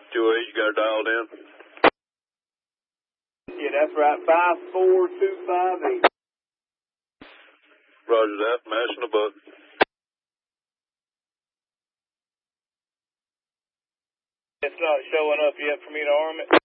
QA, you got it dialed in? Yeah, that's right, 54258. Roger that, mashing the button. It's not showing up yet for me to arm it.